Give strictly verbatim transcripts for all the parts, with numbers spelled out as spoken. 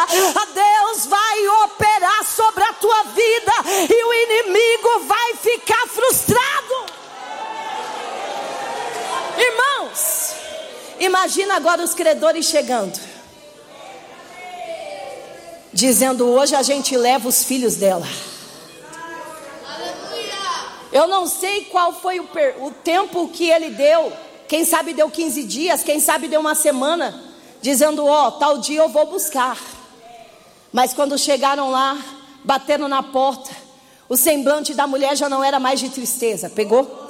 Deus vai operar sobre a tua vida e o inimigo vai ficar frustrado. Irmãos, imagina agora os credores chegando, dizendo: hoje a gente leva os filhos dela. Eu não sei qual foi o, per, o tempo que ele deu. Quem sabe deu quinze dias, quem sabe deu uma semana, dizendo: ó, oh, tal dia eu vou buscar. Mas quando chegaram lá, bateram na porta, o semblante da mulher já não era mais de tristeza. Pegou?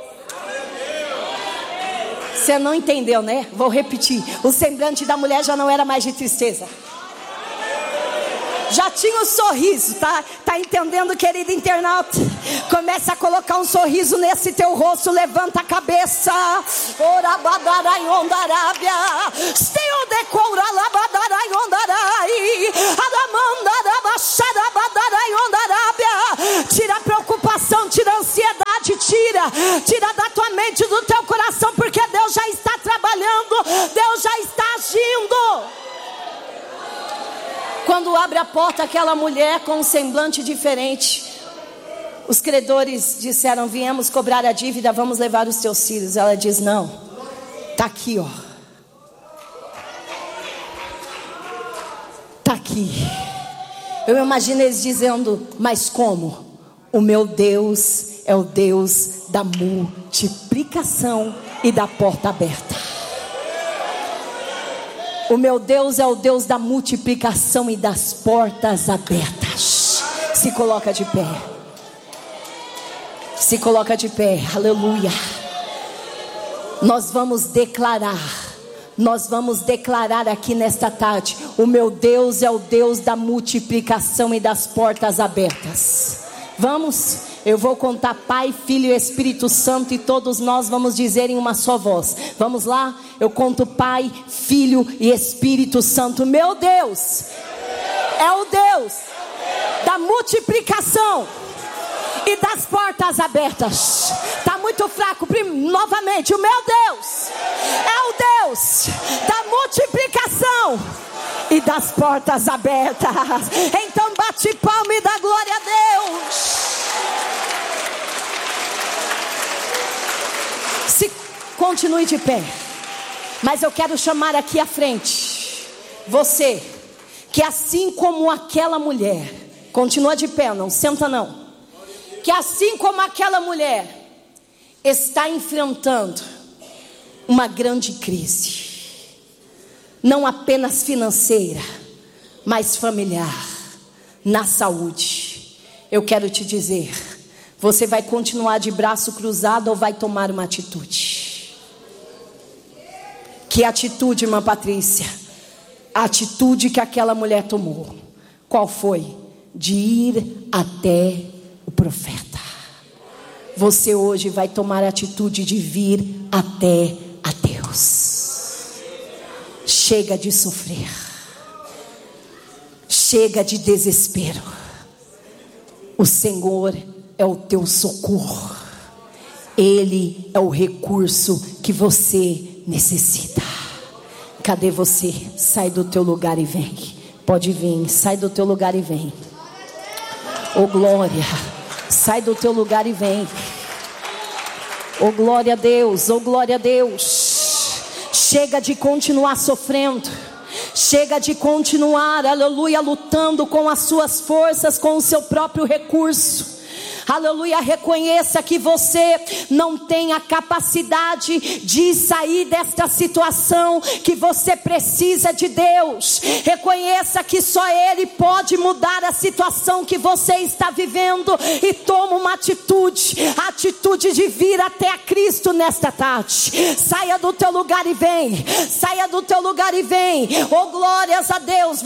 Você não entendeu, né? Vou repetir. O semblante da mulher já não era mais de tristeza. Já tinha um sorriso, tá? Tá entendendo, querido internauta? Começa a colocar um sorriso nesse teu rosto. Levanta a cabeça. Ora badarai ondarábia. Steu decora labadarai ondarai. Aramanda baixara badarai ondarábia. Tira a preocupação, tira a ansiedade, tira. Tira da tua mente, do teu coração, porque Deus já está trabalhando. Deus já está agindo. Quando abre a porta aquela mulher com um semblante diferente, os credores disseram: viemos cobrar a dívida, vamos levar os teus filhos. Ela diz: não, está aqui, ó, está aqui. Eu imagino eles dizendo: mas como? O meu Deus é o Deus da multiplicação e da porta aberta. O meu Deus é o Deus da multiplicação e das portas abertas. Se coloca de pé. Se coloca de pé. Aleluia. Nós vamos declarar. Nós vamos declarar aqui nesta tarde: o meu Deus é o Deus da multiplicação e das portas abertas. Vamos? Eu vou contar Pai, Filho e Espírito Santo, e todos nós vamos dizer em uma só voz. Vamos lá? Eu conto Pai, Filho e Espírito Santo. Meu Deus é o Deus da multiplicação e das portas abertas. Está muito fraco. Novamente, o meu Deus é o Deus da multiplicação e das portas abertas. Então bate palma e dá glória a Deus. Se continue de pé. Mas eu quero chamar aqui à frente você que, assim como aquela mulher, continua de pé, não senta não, que assim como aquela mulher está enfrentando uma grande crise, não apenas financeira, mas familiar, na saúde. Eu quero te dizer: você vai continuar de braço cruzado ou vai tomar uma atitude? Que atitude, irmã Patrícia? A atitude que aquela mulher tomou, qual foi? De ir até o profeta. Você hoje vai tomar a atitude de vir até a Deus. Chega de sofrer. Chega de desespero. O Senhor é o teu socorro. Ele é o recurso que você necessita. Cadê você? Sai do teu lugar e vem. Pode vir, sai do teu lugar e vem. Oh glória, sai do teu lugar e vem. Oh glória a Deus, oh glória a Deus. Chega de continuar sofrendo. Chega de continuar, aleluia, lutando com as suas forças, com o seu próprio recurso. Aleluia, reconheça que você não tem a capacidade de sair desta situação, que você precisa de Deus. Reconheça que só Ele pode mudar a situação que você está vivendo, e toma uma atitude, a atitude de vir até a Cristo nesta tarde. Saia do teu lugar e vem, saia do teu lugar e vem. Oh glórias a Deus.